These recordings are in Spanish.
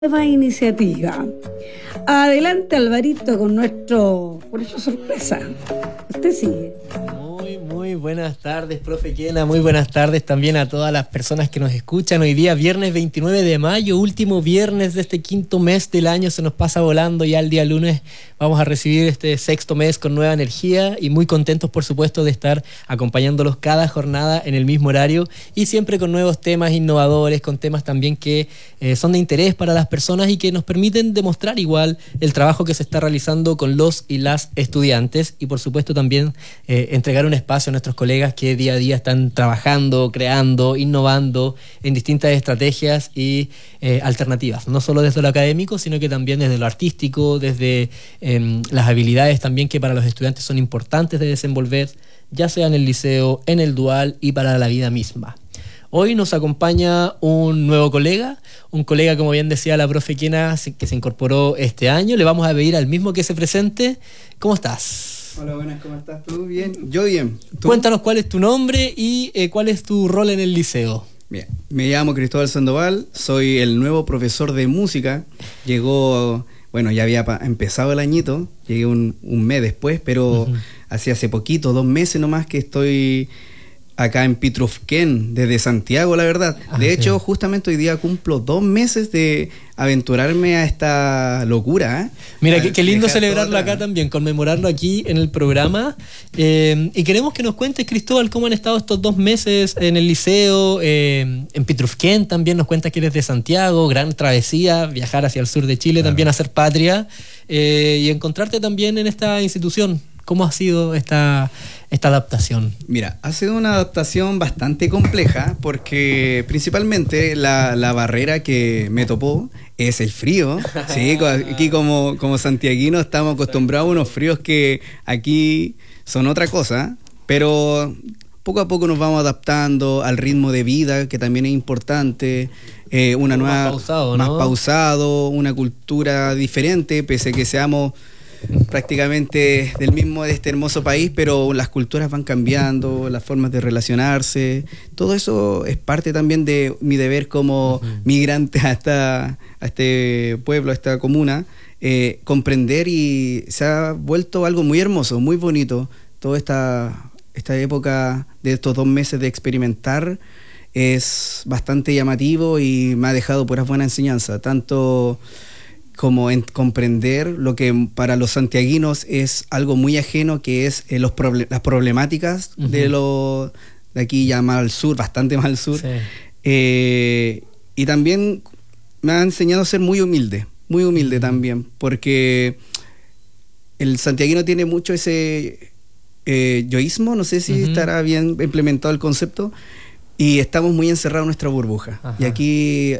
nueva iniciativa. Adelante, Alvarito, con nuestra sorpresa. Usted sigue. Muy buenas tardes, profe Kena, muy buenas tardes también a todas las personas que nos escuchan. Hoy día, viernes 29 de mayo, último viernes de este quinto mes del año, se nos pasa volando. Ya el día lunes vamos a recibir este sexto mes con nueva energía y muy contentos, por supuesto, de estar acompañándolos cada jornada en el mismo horario y siempre con nuevos temas innovadores, con temas también que son de interés para las personas y que nos permiten demostrar igual el trabajo que se está realizando con los y las estudiantes y, por supuesto, también entregar un espacio a nuestros colegas que día a día están trabajando, creando, innovando en distintas estrategias y alternativas, no solo desde lo académico, sino que también desde lo artístico, desde las habilidades también que para los estudiantes son importantes de desenvolver, ya sea en el liceo, en el dual y para la vida misma. Hoy nos acompaña un nuevo colega, un colega, como bien decía la profe Kena, que se incorporó este año. Le vamos a pedir al mismo que se presente. ¿Cómo estás? Hola, buenas, ¿cómo estás tú? Bien, yo bien. ¿Tú? Cuéntanos cuál es tu nombre y cuál es tu rol en el liceo. Bien, me llamo Cristóbal Sandoval, soy el nuevo profesor de música. Llegó, bueno, ya había empezado el añito, llegué un mes después, pero hace poquito, 2 meses nomás que estoy acá en Pitrufquén, desde Santiago, la verdad. De hecho, justamente hoy día cumplo 2 meses de aventurarme a esta locura. Mira, qué lindo celebrarlo acá también, conmemorarlo aquí en el programa. Y queremos que nos cuentes, Cristóbal, cómo han estado estos 2 meses en el liceo, en Pitrufquén también. Nos cuentas que eres de Santiago, gran travesía, viajar hacia el sur de Chile, también a hacer patria, y encontrarte también en esta institución. ¿Cómo ha sido esta adaptación? Mira, ha sido una adaptación bastante compleja porque principalmente la barrera que me topó es el frío. Sí, aquí como santiaguinos estamos acostumbrados a unos fríos que aquí son otra cosa, pero poco a poco nos vamos adaptando al ritmo de vida, que también es importante. Una nueva, más pausado, más ¿no? pausado, una cultura diferente, pese a que seamos prácticamente de este hermoso país, pero las culturas van cambiando, las formas de relacionarse, todo eso es parte también de mi deber como migrante a este pueblo, a esta comuna, comprender, y se ha vuelto algo muy hermoso, muy bonito, toda esta época de estos 2 meses de experimentar es bastante llamativo y me ha dejado puras buenas enseñanzas, tanto como en comprender lo que para los santiaguinos es algo muy ajeno, que es las problemáticas de aquí ya más al sur, bastante más al sur. Sí. Y también me ha enseñado a ser muy humilde también, porque el santiaguino tiene mucho ese yoísmo, no sé si estará bien implementado el concepto, y estamos muy encerrados en nuestra burbuja. Ajá. Y aquí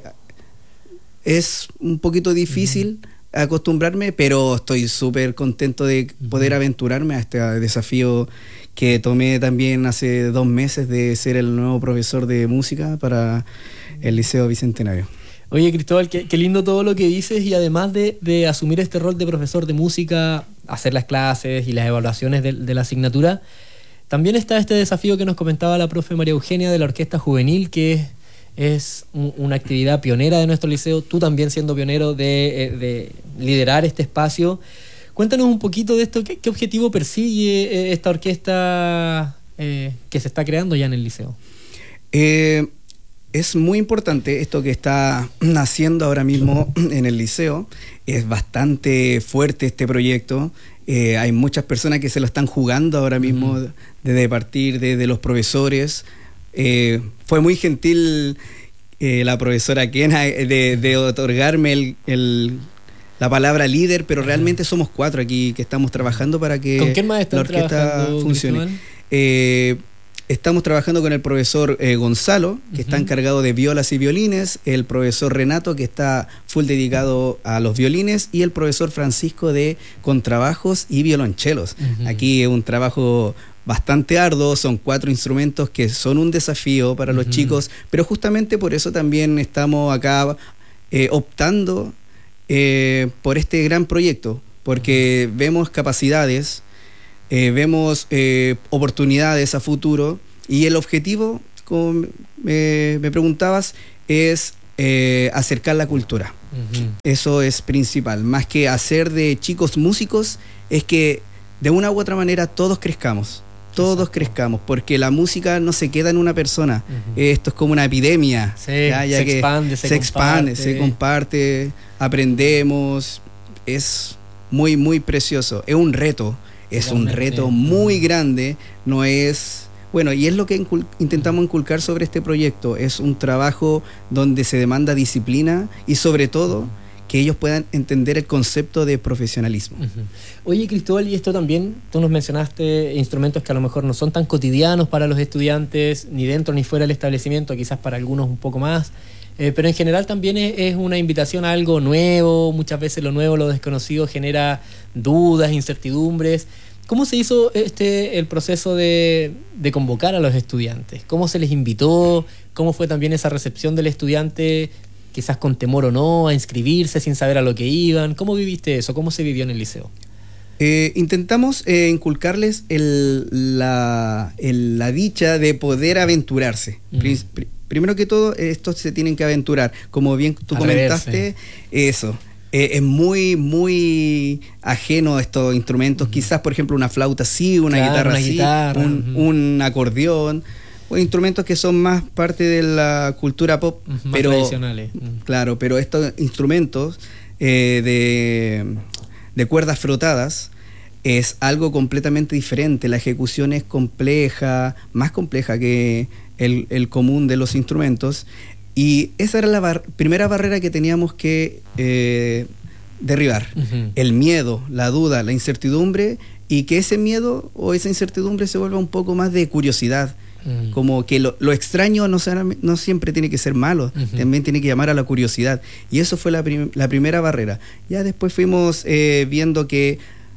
es un poquito difícil acostumbrarme, pero estoy súper contento de poder aventurarme a este desafío que tomé también hace 2 meses, de ser el nuevo profesor de música para el Liceo Bicentenario. Oye, Cristóbal, qué lindo todo lo que dices, y además de asumir este rol de profesor de música, hacer las clases y las evaluaciones de la asignatura, también está este desafío que nos comentaba la profe María Eugenia de la Orquesta Juvenil, que es una actividad pionera de nuestro liceo, tú también siendo pionero de liderar este espacio. Cuéntanos un poquito de esto, ¿qué objetivo persigue esta orquesta que se está creando ya en el liceo? Es muy importante esto que está naciendo ahora mismo en el liceo, es bastante fuerte este proyecto. Hay muchas personas que se lo están jugando ahora mismo, desde partir de los profesores. Fue muy gentil la profesora Kena de otorgarme la palabra líder, pero realmente somos 4 aquí que estamos trabajando para que ¿Con quién más están la orquesta funcione. Estamos trabajando con el profesor Gonzalo, que está encargado de violas y violines, el profesor Renato, que está full dedicado a los violines, y el profesor Francisco de contrabajos y violonchelos. Aquí es un trabajo bastante arduo, son 4 instrumentos que son un desafío para los chicos, pero justamente por eso también estamos acá optando por este gran proyecto, porque vemos capacidades, vemos oportunidades a futuro, y el objetivo, como me preguntabas, es acercar la cultura. Ujú. Eso es principal. Más que hacer de chicos músicos, es que de una u otra manera todos crezcamos. Todos Exacto. crezcamos, porque la música no se queda en una persona. Ujú. Esto es como una epidemia. Sí, se que expande, se expande, comparte. se comparte, aprendemos. Es muy, muy precioso. Es un reto. Es un Totalmente. reto muy grande. No es... Bueno, y es lo que intentamos inculcar sobre este proyecto. Es un trabajo donde se demanda disciplina y sobre todo que ellos puedan entender el concepto de profesionalismo. Ujú. Oye, Cristóbal, y esto también, tú nos mencionaste instrumentos que a lo mejor no son tan cotidianos para los estudiantes, ni dentro ni fuera del establecimiento, quizás para algunos un poco más, pero en general también es una invitación a algo nuevo. Muchas veces lo nuevo, lo desconocido genera dudas, incertidumbres. ¿Cómo se hizo el proceso de convocar a los estudiantes? ¿Cómo se les invitó? ¿Cómo fue también esa recepción del estudiante, quizás con temor o no, a inscribirse sin saber a lo que iban? ¿Cómo viviste eso? ¿Cómo se vivió en el liceo? Intentamos inculcarles la dicha de poder aventurarse. Primero que todo, estos se tienen que aventurar. Como bien tú comentaste, eso. Es muy, muy ajeno a estos instrumentos. Quizás, por ejemplo, una flauta sí, una guitarra sí, un acordeón. O instrumentos que son más parte de la cultura pop. Más tradicionales. Claro, pero estos instrumentos de cuerdas frotadas es algo completamente diferente. La ejecución es compleja, más compleja que el común de los instrumentos. Y esa era la primera barrera que teníamos que derribar. Uh-huh. El miedo, la duda, la incertidumbre, y que ese miedo o esa incertidumbre se vuelva un poco más de curiosidad. Como que lo extraño no siempre tiene que ser malo, también tiene que llamar a la curiosidad. Y eso fue la primera barrera. Ya después fuimos viendo que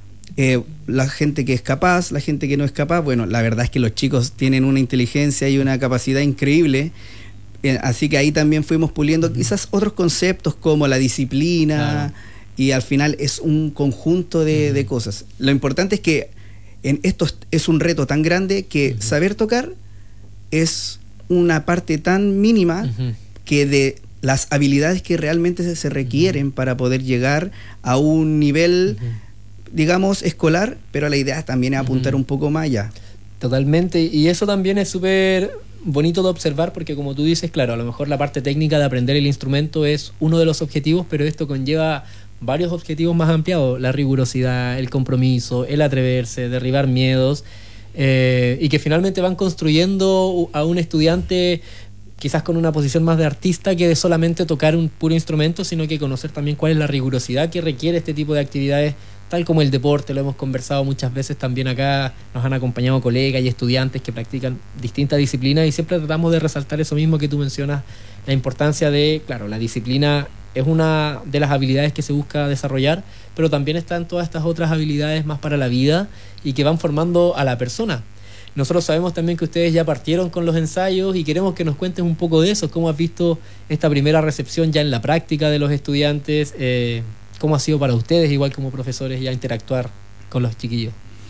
la gente que es capaz, la gente que no es capaz, bueno, la verdad es que los chicos tienen una inteligencia y una capacidad increíble. Así que ahí también fuimos puliendo quizás otros conceptos como la disciplina, claro. Y al final es un conjunto de cosas. Lo importante es que en esto es un reto tan grande que saber tocar es una parte tan mínima que de las habilidades que realmente se requieren para poder llegar a un nivel, digamos, escolar, pero la idea también es apuntar un poco más allá. Totalmente, y eso también es súper bonito de observar porque, como tú dices, claro, a lo mejor la parte técnica de aprender el instrumento es uno de los objetivos, pero esto conlleva varios objetivos más ampliados: la rigurosidad, el compromiso, el atreverse, derribar miedos, y que finalmente van construyendo a un estudiante quizás con una posición más de artista que de solamente tocar un puro instrumento, sino que conocer también cuál es la rigurosidad que requiere este tipo de actividades, tal como el deporte. Lo hemos conversado muchas veces también acá, nos han acompañado colegas y estudiantes que practican distintas disciplinas y siempre tratamos de resaltar eso mismo que tú mencionas, la importancia de, claro, la disciplina es una de las habilidades que se busca desarrollar, pero también están todas estas otras habilidades más para la vida y que van formando a la persona. Nosotros sabemos también que ustedes ya partieron con los ensayos y queremos que nos cuentes un poco de eso. ¿Cómo has visto esta primera recepción ya en la práctica de los estudiantes? ¿Cómo ha sido para ustedes, igual como profesores, ya interactuar con los chiquillos?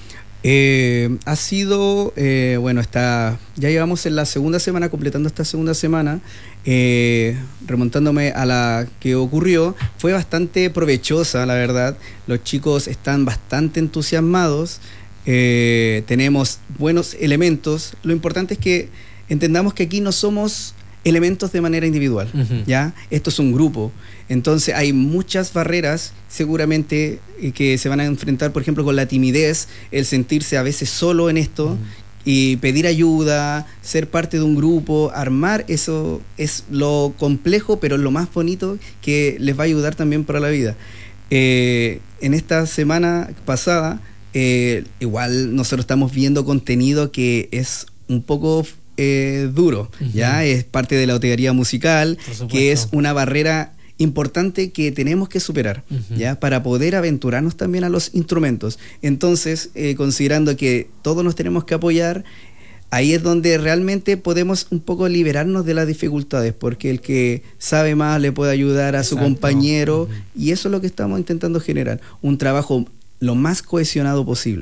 Ha sido, bueno, ya llevamos en la segunda semana, completando esta segunda semana, remontándome a la que ocurrió, fue bastante provechosa, la verdad. Los chicos están bastante entusiasmados, tenemos buenos elementos. Lo importante es que entendamos que aquí no somos elementos de manera individual, ¿ya? Esto es un grupo. Entonces hay muchas barreras seguramente que se van a enfrentar, por ejemplo, con la timidez, el sentirse a veces solo en esto y pedir ayuda, ser parte de un grupo, armar eso es lo complejo, pero lo más bonito que les va a ayudar también para la vida. En esta semana pasada, igual nosotros estamos viendo contenido que es un poco duro, ¿ya? Es parte de la teoría musical, que es una barrera importante que tenemos que superar, ¿ya? Para poder aventurarnos también a los instrumentos. Entonces, considerando que todos nos tenemos que apoyar, ahí es donde realmente podemos un poco liberarnos de las dificultades, porque el que sabe más le puede ayudar a su compañero, y eso es lo que estamos intentando generar, un trabajo lo más cohesionado posible.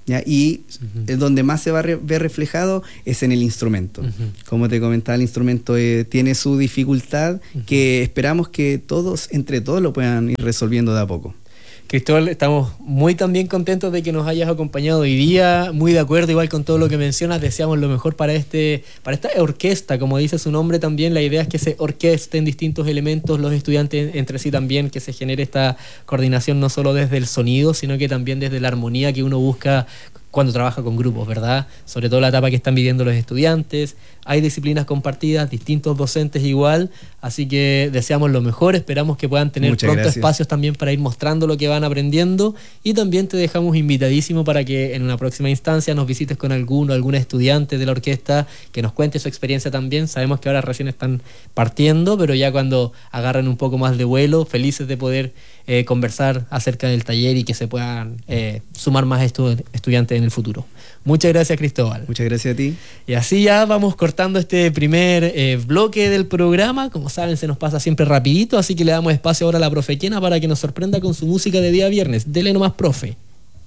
¿ya? Y donde más se va a ver reflejado es en el instrumento. Como te comentaba, el instrumento tiene su dificultad que esperamos que entre todos lo puedan ir resolviendo de a poco. Cristóbal, estamos muy también contentos de que nos hayas acompañado hoy día, muy de acuerdo igual con todo lo que mencionas, deseamos lo mejor para esta orquesta, como dice su nombre también, la idea es que se orquesten distintos elementos, los estudiantes entre sí también, que se genere esta coordinación no solo desde el sonido, sino que también desde la armonía que uno busca cuando trabaja con grupos, ¿verdad? Sobre todo la etapa que están viviendo los estudiantes, hay disciplinas compartidas, distintos docentes igual, así que deseamos lo mejor, esperamos que puedan tener Muchas pronto gracias. espacios también para ir mostrando lo que van aprendiendo y también te dejamos invitadísimo para que en una próxima instancia nos visites con alguna estudiante de la orquesta que nos cuente su experiencia también, sabemos que ahora recién están partiendo, pero ya cuando agarren un poco más de vuelo, felices de poder conversar acerca del taller y que se puedan sumar más estudiantes en el futuro. Muchas gracias, Cristóbal. Muchas gracias a ti. Y así ya vamos cortando este primer bloque del programa. Como saben, se nos pasa siempre rapidito, así que le damos espacio ahora a la profe Kena para que nos sorprenda con su música de día viernes. Dele nomás, profe.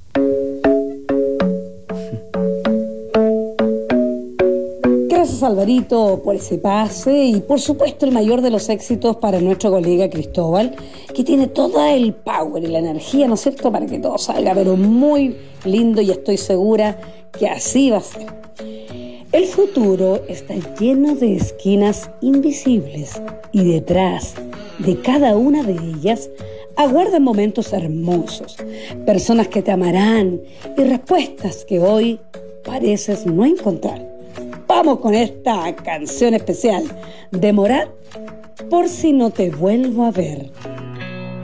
Gracias, Alvarito, por ese pase y por supuesto el mayor de los éxitos para nuestro colega Cristóbal, que tiene todo el power y la energía, ¿no es cierto?, para que todo salga pero muy lindo, y estoy segura que así va a ser. El futuro está lleno de esquinas invisibles y detrás de cada una de ellas aguardan momentos hermosos, personas que te amarán y respuestas que hoy pareces no encontrar. Vamos con esta canción especial de Morat, Por si no te vuelvo a ver.